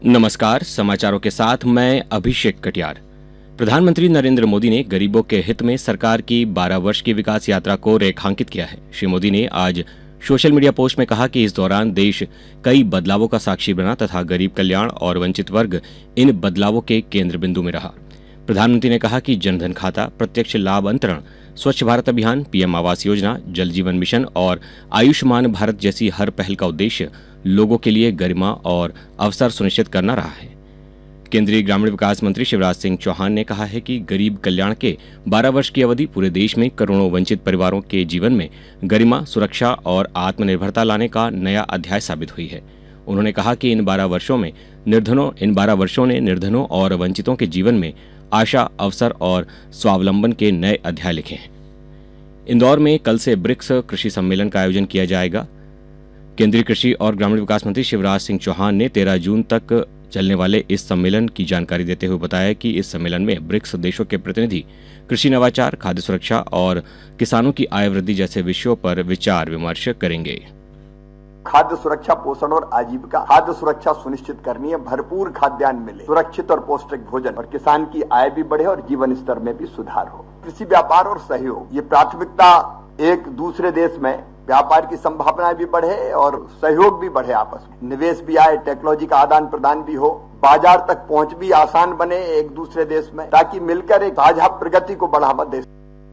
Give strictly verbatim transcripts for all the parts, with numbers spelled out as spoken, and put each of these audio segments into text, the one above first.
नमस्कार, समाचारों के साथ मैं अभिषेक कटियार। प्रधानमंत्री नरेंद्र मोदी ने गरीबों के हित में सरकार की बारह वर्ष की विकास यात्रा को रेखांकित किया है। श्री मोदी ने आज सोशल मीडिया पोस्ट में कहा कि इस दौरान देश कई बदलावों का साक्षी बना तथा गरीब कल्याण और वंचित वर्ग इन बदलावों के केंद्र बिंदु में रहा। प्रधानमंत्री ने कहा कि जनधन खाता, प्रत्यक्ष लाभ अंतरण, स्वच्छ भारत अभियान, पीएम आवास योजना, जल जीवन मिशन और आयुष्मान भारत जैसी हर पहल का उद्देश्य लोगों के लिए गरिमा और अवसर सुनिश्चित करना रहा है। केंद्रीय ग्रामीण विकास मंत्री शिवराज सिंह चौहान ने कहा है कि गरीब कल्याण के बारह वर्ष की अवधि पूरे देश में करोड़ों वंचित परिवारों के जीवन में गरिमा, सुरक्षा और आत्मनिर्भरता लाने का नया अध्याय साबित हुई है। उन्होंने कहा कि इन बारह वर्षों में निर्धनों इन बारह वर्षों ने निर्धनों और वंचितों के जीवन में आशा, अवसर और स्वावलंबन के नए अध्याय लिखे हैं। इंदौर में कल से ब्रिक्स कृषि सम्मेलन का आयोजन किया जाएगा। केंद्रीय कृषि और ग्रामीण विकास मंत्री शिवराज सिंह चौहान ने तेरह जून तक चलने वाले इस सम्मेलन की जानकारी देते हुए बताया कि इस सम्मेलन में ब्रिक्स देशों के प्रतिनिधि कृषि नवाचार, खाद्य सुरक्षा और किसानों की आय वृद्धि जैसे विषयों पर विचार विमर्श करेंगे। खाद्य सुरक्षा, पोषण और आजीविका। खाद्य सुरक्षा सुनिश्चित करनी है, भरपूर खाद्यान्न मिले, सुरक्षित और पौष्टिक भोजन, और किसान की आय भी बढ़े और जीवन स्तर में भी सुधार हो। कृषि व्यापार और सहयोग, ये प्राथमिकता एक दूसरे देश में व्यापार की संभावनाएं भी बढ़े और सहयोग भी बढ़े, आपस में निवेश भी आए, टेक्नोलॉजी का आदान प्रदान भी हो, बाजार तक पहुंच भी आसान बने एक दूसरे देश में, ताकि मिलकर एक साझा प्रगति को बढ़ावा दे।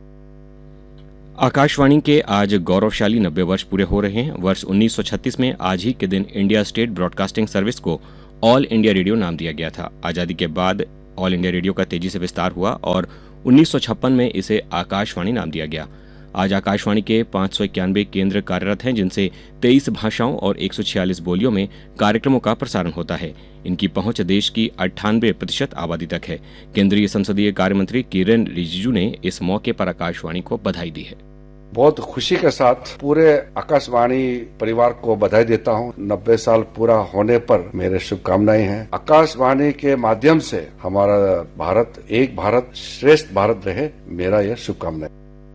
आकाशवाणी के आज गौरवशाली नब्बे वर्ष पूरे हो रहे हैं। वर्ष उन्नीस सौ छत्तीस में आज ही के दिन इंडिया स्टेट ब्रॉडकास्टिंग सर्विस को ऑल इंडिया रेडियो नाम दिया गया था। आजादी के बाद ऑल इंडिया रेडियो का तेजी से विस्तार हुआ और उन्नीस सौ छप्पन में इसे आकाशवाणी नाम दिया गया। आज आकाशवाणी के पाँच सौ इक्यानवे केंद्र कार्यरत हैं, जिनसे तेईस भाषाओं और एक सौ छियालीस बोलियों में कार्यक्रमों का प्रसारण होता है। इनकी पहुंच देश की अट्ठानवे प्रतिशत आबादी तक है। केंद्रीय संसदीय कार्य मंत्री किरेन रिजिजू ने इस मौके पर आकाशवाणी को बधाई दी है। बहुत खुशी के साथ पूरे आकाशवाणी परिवार को बधाई देता हूं। नब्बे साल पूरा होने पर मेरे शुभकामनाएं हैं। आकाशवाणी के माध्यम से हमारा भारत एक भारत श्रेष्ठ भारत रहे, मेरा यह शुभकामनाएं।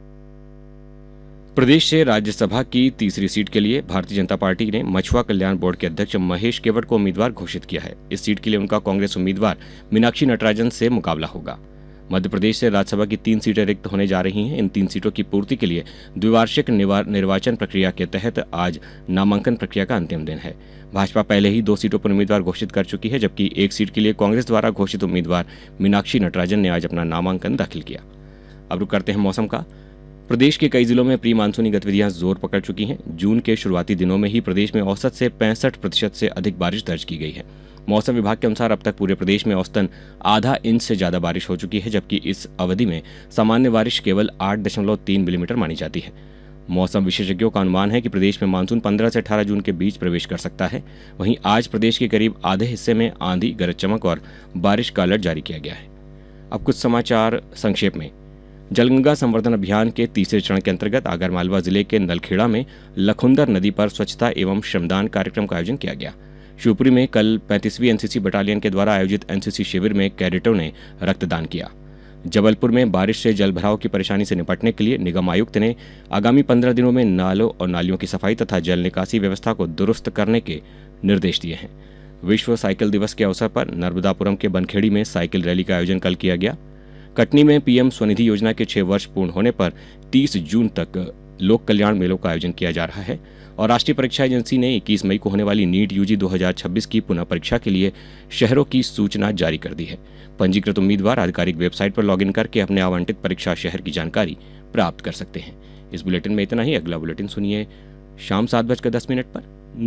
प्रदेश से राज्यसभा की तीसरी सीट के लिए भारतीय जनता पार्टी ने मछुआ कल्याण बोर्ड के अध्यक्ष महेश केवट को उम्मीदवार घोषित किया है। इस सीट के लिए उनका कांग्रेस उम्मीदवार मीनाक्षी नटराजन से मुकाबला होगा। मध्य प्रदेश से राज्यसभा की तीन सीटें रिक्त होने जा रही हैं। इन तीन सीटों की पूर्ति के लिए द्विवार्षिक निर्वाचन प्रक्रिया के तहत आज नामांकन प्रक्रिया का अंतिम दिन है। भाजपा पहले ही दो सीटों पर उम्मीदवार घोषित कर चुकी है, जबकि एक सीट के लिए कांग्रेस द्वारा घोषित उम्मीदवार मीनाक्षी नटराजन ने आज अपना नामांकन दाखिल किया। अब रुक करते हैं मौसम का। प्रदेश के कई जिलों में प्री मानसूनी गतिविधियां जोर पकड़ चुकी हैं। जून के शुरुआती दिनों में ही प्रदेश में औसत से पैंसठ प्रतिशत से अधिक बारिश दर्ज की गई है। मौसम विभाग के अनुसार अब तक पूरे प्रदेश में औसतन आधा इंच से ज्यादा बारिश हो चुकी है, जबकि इस अवधि में सामान्य बारिश केवल आठ दशमलव तीन मिलीमीटर मानी जाती है। मौसम विशेषज्ञों का अनुमान है कि प्रदेश में मानसून पंद्रह से अठारह जून के बीच प्रवेश कर सकता है। वहीं आज प्रदेश के करीब आधे हिस्से में आंधी, गरज चमक और बारिश का अलर्ट जारी किया गया है। अब कुछ समाचार संक्षेप में। जलगंगा संवर्धन अभियान के तीसरे चरण के अंतर्गत आगरमालवा जिले के नलखेड़ा में लखुंदर नदी पर स्वच्छता एवं श्रमदान कार्यक्रम का आयोजन किया गया। शिवपुरी में कल पैंतीसवीं एनसीसी बटालियन के द्वारा आयोजित एनसीसी शिविर में कैडेटों ने रक्तदान किया। जबलपुर में बारिश से जल भराव की परेशानी से निपटने के लिए निगम आयुक्त ने आगामी पंद्रह दिनों में नालों और नालियों की सफाई तथा जल निकासी व्यवस्था को दुरुस्त करने के निर्देश दिए हैं। विश्व साइकिल दिवस के अवसर पर नर्मदापुरम के बनखेड़ी में साइकिल रैली का आयोजन कल किया गया। कटनी में पीएम स्वनिधि योजना के छह वर्ष पूर्ण होने पर तीस जून तक लोक कल्याण मेलों का आयोजन किया जा रहा है। और राष्ट्रीय परीक्षा एजेंसी ने इक्कीस मई को होने वाली नीट यूजी दो हज़ार छब्बीस की पुनः परीक्षा के लिए शहरों की सूचना जारी कर दी है। पंजीकृत उम्मीदवार आधिकारिक वेबसाइट पर लॉगिन करके अपने आवंटित परीक्षा शहर की जानकारी प्राप्त कर सकते हैं। इस बुलेटिन में इतना ही। अगला बुलेटिन सुनिए शाम सात बजकर दस मिनट पर।